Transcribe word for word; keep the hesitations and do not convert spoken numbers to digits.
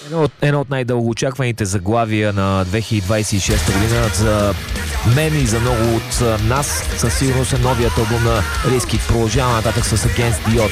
Едно от, едно от най-дълго очакваните заглавия на две хиляди двадесет и шеста година за мен и за много от нас със сигурност е новият албум на Rizkid. Продължава нататък с Against the Odds.